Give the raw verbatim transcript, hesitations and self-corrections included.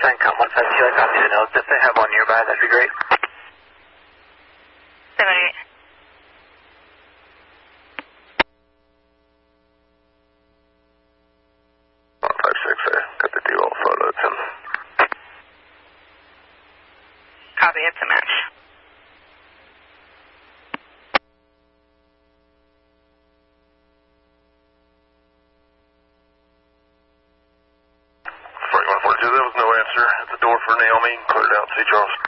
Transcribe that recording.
Suncom one five two, I copy the notes. If they have one nearby, that'd be great. seven eight. one five six, I got the dual photo. It's him. Copy, it's a match. forty-one forty-two, there was no answer at the door for Naomi. Cleared out, see Charles.